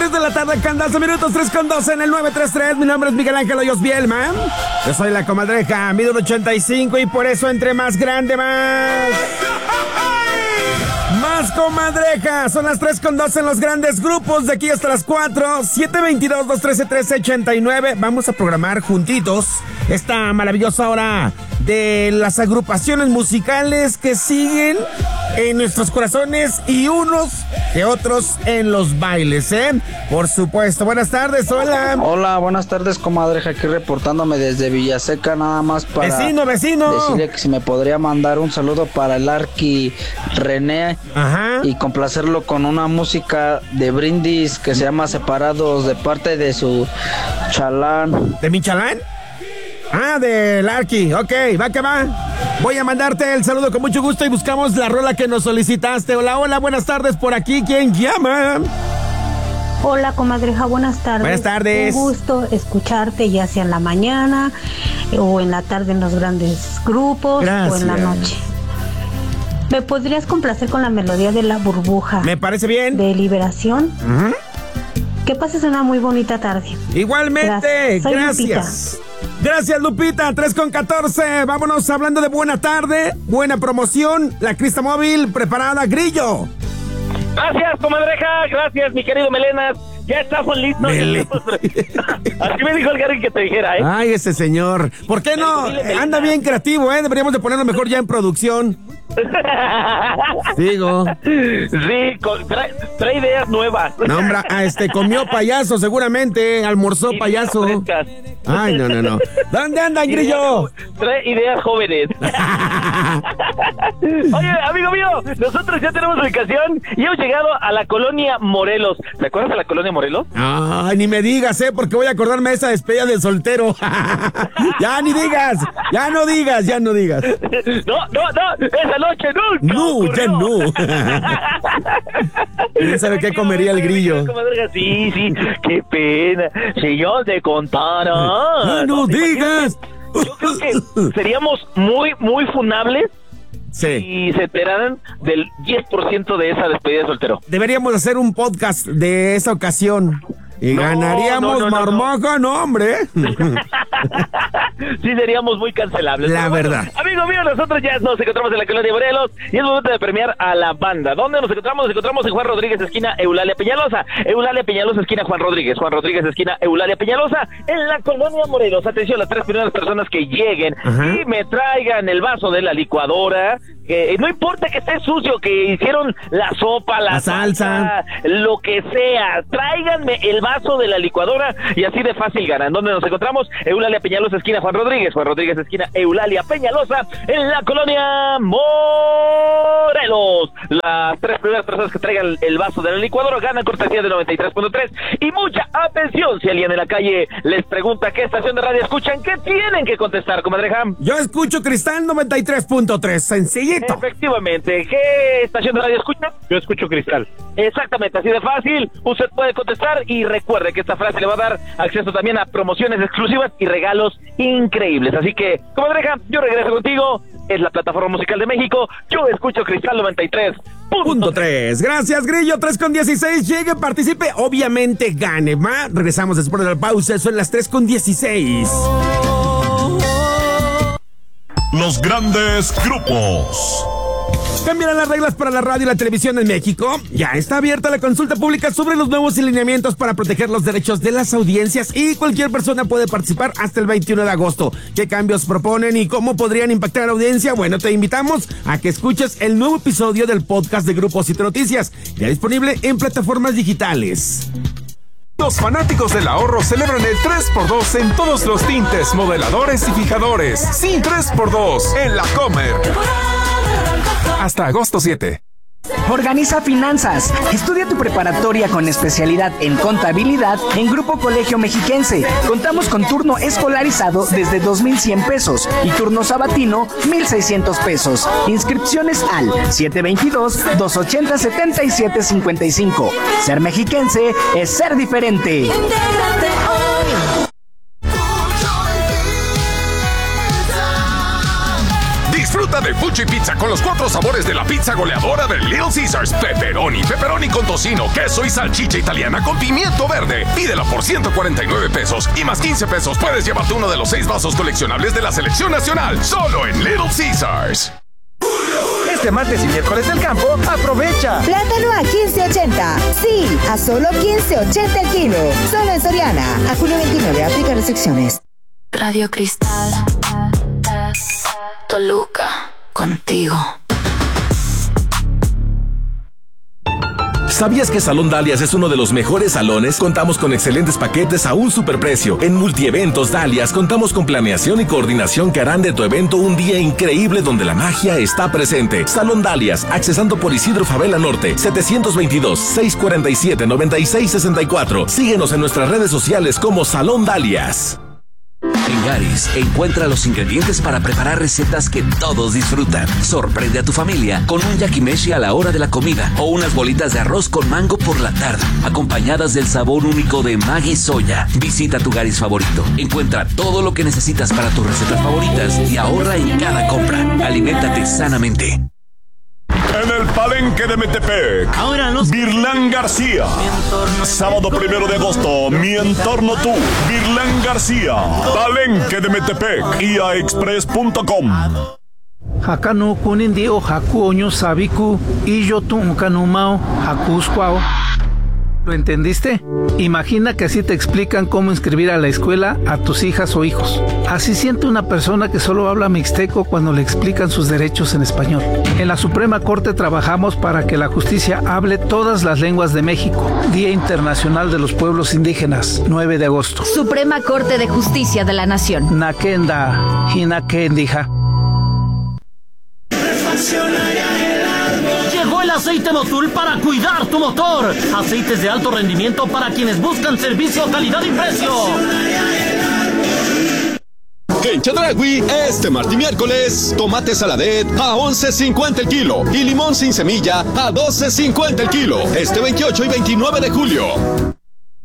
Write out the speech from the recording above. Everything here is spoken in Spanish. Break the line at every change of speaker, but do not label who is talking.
3 de la tarde, con 12 minutos, 3:12 en el 933. Mi nombre es Miguel Ángel Hoyos Bielman. Yo soy la comadreja, mido 1.85 y por eso entre más grande, más comadreja. Son las 3:12 en los grandes grupos, de aquí hasta las 4. 722-213-1389. Vamos a programar juntitos esta maravillosa hora de las agrupaciones musicales que siguen en nuestros corazones y unos que otros en los bailes, por supuesto. Buenas tardes, hola.
Hola, buenas tardes, comadreja, aquí reportándome desde Villaseca, nada más para
vecino
decirle que si me podría mandar un saludo para el Arqui René.
Ajá.
Y complacerlo con una música de Brindis que se llama Separados, de parte de su chalán.
¿De mi chalán? Ah, del Arqui, ok, va que va. Voy a mandarte el saludo con mucho gusto y buscamos la rola que nos solicitaste. Hola, hola, buenas tardes, por aquí, ¿quién llama?
Hola, comadreja, buenas tardes.
Buenas tardes.
Un gusto escucharte, ya sea en la mañana o en la tarde en los grandes grupos.
Gracias.
O en la noche. ¿Me podrías complacer con la melodía de La Burbuja?
Me parece bien.
De Liberación.
Uh-huh.
Que pases una muy bonita tarde.
Igualmente,
Soy
gracias.
Lupita.
Gracias, Lupita, 3:14. Vámonos hablando de buena tarde, buena promoción. La Crista Móvil preparada, Grillo.
Gracias, comadreja, gracias, mi querido Melenas. Ya estamos listos. Así me dijo el Gary que te dijera,
Ay, ese señor. ¿Por qué no? Anda bien creativo, Deberíamos de ponerlo mejor ya en producción. Digo.
Sí, trae ideas nuevas.
No, hombre, comió payaso seguramente, almorzó payaso. Ay, no. ¿Dónde andan, Grillo?
Trae ideas jóvenes. Oye, amigo mío, nosotros ya tenemos ubicación y hemos llegado a la colonia Morelos. ¿Te acuerdas de la colonia Morelos?
Ay, ni me digas, porque voy a acordarme de esa despedida del soltero. Ya no digas.
No, esa noche nunca.
No, ya no. ¿Quién sabe qué comería el Grillo?
Sí, qué pena. Si yo te contara.
No digas.
Yo creo que seríamos muy, muy funables.
Sí.
Y se enteraran del 10% de esa despedida de soltero.
Deberíamos hacer un podcast de esa ocasión. Y ganaríamos marmaja, no, hombre.
Sí, seríamos muy cancelables.
La verdad.
Amigo mío, nosotros ya nos encontramos en la colonia Morelos y es momento de premiar a la banda. ¿Dónde nos encontramos? Nos encontramos en Juan Rodríguez, esquina Eulalia Peñalosa. Eulalia Peñalosa, esquina Juan Rodríguez. Juan Rodríguez, esquina Eulalia Peñalosa, en la colonia Morelos. Atención, las 3 primeras personas que lleguen y me traigan el vaso de la licuadora. No importa que esté sucio, que hicieron la sopa, la salsa, lo que sea. Tráiganme el vaso de la licuadora y así de fácil ganan. ¿Dónde nos encontramos? Eulalia Peñalosa, esquina Juan Rodríguez. Juan Rodríguez, esquina Eulalia Peñalosa, en la colonia Morelos. Las 3 primeras personas que traigan el vaso de la licuadora ganan cortesía de 93.3. Y mucha atención, si alguien en la calle les pregunta qué estación de radio escuchan, ¿qué tienen que contestar, comadreja?
Yo escucho Cristal 93.3, sencillito.
Efectivamente. ¿Qué estación de radio escucha?
Yo escucho Cristal.
Exactamente, así de fácil. Usted puede contestar y recuerde que esta frase le va a dar acceso también a promociones exclusivas y regalos increíbles. Así que, comadreja, yo regreso contigo. Es la plataforma musical de México. Yo escucho Cristal 93.3.
Gracias, Grillo. 3:16. Llegue, participe. Obviamente gane. Regresamos después de la pausa. Son las 3:16.
Los grandes grupos.
Cambiarán las reglas para la radio y la televisión en México. Ya está abierta la consulta pública sobre los nuevos lineamientos para proteger los derechos de las audiencias y cualquier persona puede participar hasta el 21 de agosto. ¿Qué cambios proponen y cómo podrían impactar a la audiencia? Bueno, te invitamos a que escuches el nuevo episodio del podcast de Grupo 7 Noticias, ya disponible en plataformas digitales.
Los fanáticos del ahorro celebran el 3x2 en todos los tintes, modeladores y fijadores. Sí, 3x2 en La Comer. Hasta agosto 7.
Organiza finanzas. Estudia tu preparatoria con especialidad en contabilidad en Grupo Colegio Mexiquense. Contamos con turno escolarizado desde 2,100 pesos y turno sabatino 1,600 pesos. Inscripciones al 722-280-7755. Ser mexiquense es ser diferente.
Disfruta de Full
Pancho y Pizza con los 4 sabores de la pizza goleadora de Little Caesars. Pepperoni, pepperoni con tocino, queso y salchicha italiana con pimiento verde. Pídela por 149 pesos y más 15 pesos puedes llevarte uno de los 6 vasos coleccionables de la selección nacional. Solo en Little Caesars.
Este martes y miércoles del campo, aprovecha.
Plátano a 15.80. Sí, a solo 15.80 el kilo. Solo en Soriana. A julio 29, aplica restricciones.
Radio Cristal, Toluca, contigo.
¿Sabías que Salón Dalias es uno de los mejores salones? Contamos con excelentes paquetes a un superprecio. En Multieventos Dalias contamos con planeación y coordinación que harán de tu evento un día increíble donde la magia está presente. Salón Dalias, accesando por Isidro Favela Norte, 722-647-9664. Síguenos en nuestras redes sociales como Salón Dalias.
En Garis, encuentra los ingredientes para preparar recetas que todos disfrutan. Sorprende a tu familia con un yakimeshi a la hora de la comida o unas bolitas de arroz con mango por la tarde, acompañadas del sabor único de Maggi Soya. Visita tu Garis favorito. Encuentra todo lo que necesitas para tus recetas favoritas y ahorra en cada compra. Aliméntate sanamente.
En el Palenque de Metepec, Virlán García. Sábado 1 de agosto, Mi Entorno Tú, Virlán García. Palenque de Metepec, iaexpress.com.
Hakano kunindi o haku oño sabiku y yo tu kanumao hakuskwao. ¿Lo entendiste? Imagina que así te explican cómo inscribir a la escuela a tus hijas o hijos. Así siente una persona que solo habla mixteco cuando le explican sus derechos en español. En la Suprema Corte trabajamos para que la justicia hable todas las lenguas de México. Día Internacional de los Pueblos Indígenas, 9 de agosto.
Suprema Corte de Justicia de la Nación.
Nakenda, Hinakendija.
Llegó el aceite Motul para cuidar tu motor. Aceites de alto rendimiento para quienes buscan servicio, calidad y precio.
En Chedraui, este martes y miércoles, tomate saladet a 11.50 el kilo y limón sin semilla a 12.50 el kilo. Este 28 y 29 de julio.